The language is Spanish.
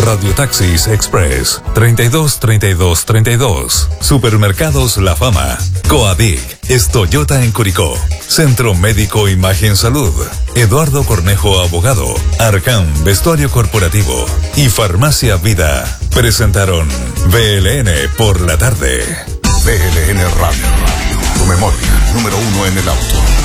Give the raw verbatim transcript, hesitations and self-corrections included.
Radiotaxis Express treinta y dos treinta y dos treinta y dos. Supermercados La Fama. Coadic. Es Toyota en Curicó. Centro Médico Imagen Salud. Eduardo Cornejo Abogado. Arcam Vestuario Corporativo. Y Farmacia Vida. Presentaron B L N por la tarde. B L N Radio. Tu memoria número uno en el auto.